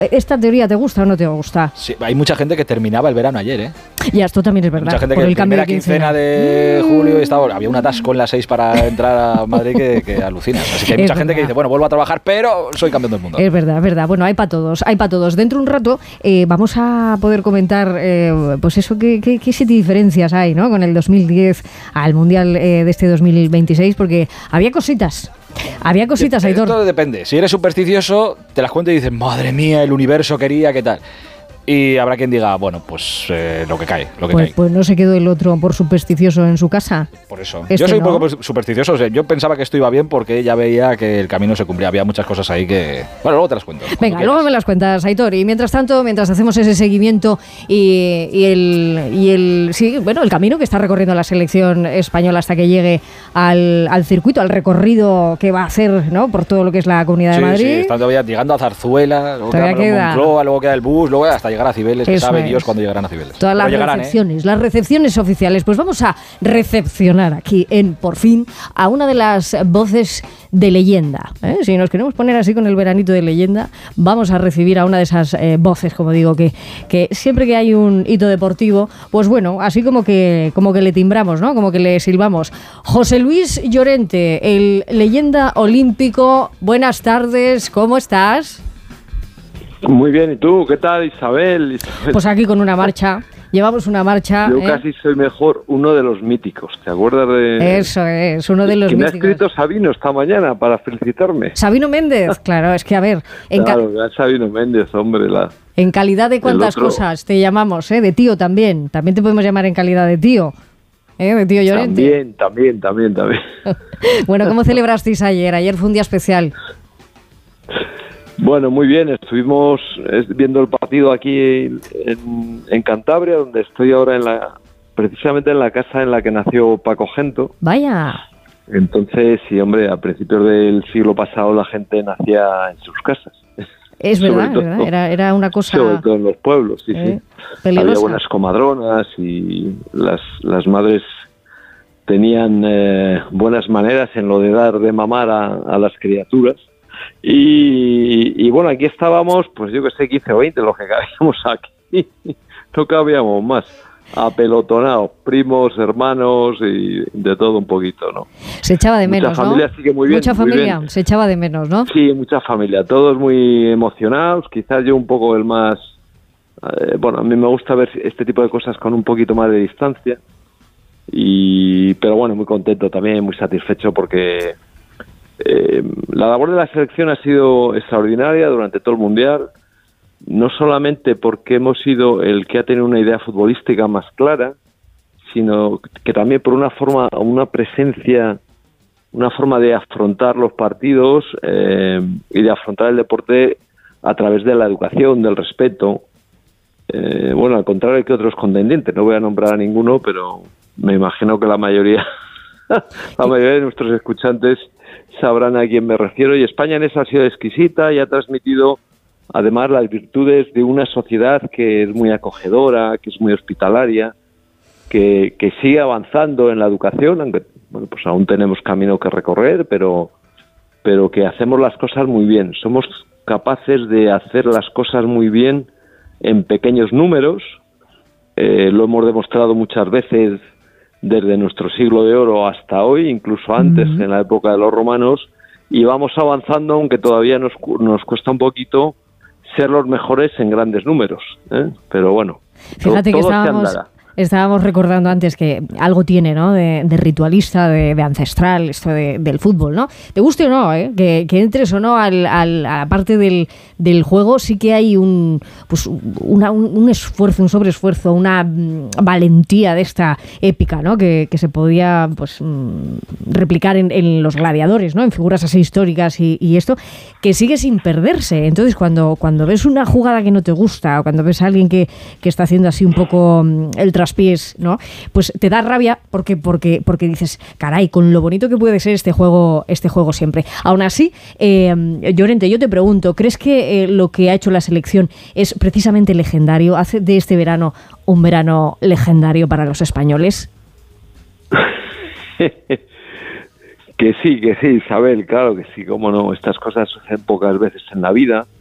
¿Esta teoría te gusta o no te gusta? Sí, hay mucha gente que terminaba el verano ayer, ¿eh? Ya, esto también es verdad. Mucha gente por que el cambio primera de quincena de julio había un atasco en las 6 para entrar a Madrid que alucinas. Así que hay mucha gente que dice, bueno, vuelvo a trabajar, pero soy campeón del mundo. Es verdad, es verdad. Bueno, hay para todos, hay para todos. Dentro de un rato vamos a poder comentar, pues eso, qué siete diferencias hay, ¿no? Con el 2010 al Mundial de este 2026, porque había cositas. Había cositas, Aitor. Esto depende. Si eres supersticioso, te las cuentas y dices, madre mía, el universo quería, ¿qué tal? Y habrá quien diga, bueno, pues lo que cae, cae. Pues no se quedó el otro por supersticioso en su casa. Por eso. Yo soy un poco supersticioso. O sea, yo pensaba que esto iba bien porque ya veía que el camino se cumplía. Había muchas cosas ahí que... Bueno, luego te las cuento. Venga, luego me las cuentas, Aitor. Y mientras tanto, mientras hacemos ese seguimiento y el camino que está recorriendo la selección española hasta que llegue al circuito, al recorrido que va a hacer, ¿no? Por todo lo que es la Comunidad de Madrid. Sí, están todavía llegando a Zarzuela, luego queda Moncloa, luego queda el bus, luego hasta llegar a Cibeles, que sabe Dios cuándo llegarán a Cibeles. Todas las recepciones oficiales. Pues vamos a recepcionar aquí en Por Fin a una de las voces de leyenda. Si nos queremos poner así con el veranito de leyenda, vamos a recibir a una de esas voces, como digo, que siempre que hay un hito deportivo, pues bueno, así como que le timbramos, ¿no? Como que le silbamos. José Luis Llorente, el leyenda olímpico. Buenas tardes, ¿cómo estás? Muy bien, ¿y tú? ¿Qué tal, Isabel? Pues aquí con una marcha, llevamos una marcha. Yo casi soy mejor, uno de los míticos, ¿te acuerdas de...? Eso es, uno de los míticos. Me ha escrito Sabino esta mañana para felicitarme. Sabino Méndez, claro, es que a ver... Claro, Sabino Méndez, hombre, En calidad de cuántas cosas te llamamos, de tío también te podemos llamar en calidad de tío. De tío Llorente. También. Bueno, ¿cómo celebrasteis ayer? Ayer fue un día especial. Bueno, muy bien, estuvimos viendo el partido aquí en Cantabria, donde estoy ahora precisamente en la casa en la que nació Paco Gento. Vaya. Entonces, sí, hombre, a principios del siglo pasado la gente nacía en sus casas. Es verdad, era una cosa... Sobre todo en los pueblos, sí. Peligrosa. Había buenas comadronas y las madres tenían buenas maneras en lo de dar de mamar a las criaturas. Y bueno, aquí estábamos, pues yo que sé, 15 o 20, los que cabíamos aquí. No cabíamos más. Apelotonados, primos, hermanos y de todo un poquito, ¿no? Se echaba de menos, mucha familia, sí que muy bien. Mucha familia, bien. Se echaba de menos, ¿no? Sí, mucha familia, todos muy emocionados, quizás yo un poco el más... bueno, a mí me gusta ver este tipo de cosas con un poquito más de distancia, pero bueno, muy contento también, muy satisfecho porque la labor de la selección ha sido extraordinaria durante todo el Mundial. No solamente porque hemos sido el que ha tenido una idea futbolística más clara, sino que también por una presencia, una forma de afrontar los partidos y de afrontar el deporte a través de la educación, del respeto. Bueno, al contrario que otros contendientes, no voy a nombrar a ninguno, pero me imagino que la mayoría de nuestros escuchantes sabrán a quién me refiero. Y España en eso ha sido exquisita y ha transmitido además las virtudes de una sociedad que es muy acogedora, que es muy hospitalaria, que sigue avanzando en la educación, aunque bueno, pues aún tenemos camino que recorrer, pero que hacemos las cosas muy bien. Somos capaces de hacer las cosas muy bien en pequeños números. Lo hemos demostrado muchas veces desde nuestro siglo de oro hasta hoy, incluso antes, en la época de los romanos, y vamos avanzando, aunque todavía nos cuesta un poquito ser los mejores en grandes números, pero bueno, fíjate que estábamos recordando antes que algo tiene, ¿no? De ritualista, de ancestral, esto del fútbol, ¿no? Te guste o no, que entres o no a la parte del juego, sí que hay un esfuerzo, un sobreesfuerzo, una valentía de esta épica, ¿no? Que se podía replicar en los gladiadores, ¿no? En figuras así históricas y esto, que sigue sin perderse. Entonces, cuando ves una jugada que no te gusta o cuando ves a alguien que está haciendo así un poco el traspiés, ¿no? Pues te da rabia porque dices, caray, con lo bonito que puede ser este juego siempre. Aún así, Llorente, yo te pregunto, ¿crees que lo que ha hecho la selección es precisamente legendario? ¿Hace de este verano un verano legendario para los españoles? Que sí, Isabel, claro que sí, cómo no. Estas cosas suceden pocas veces en la vida.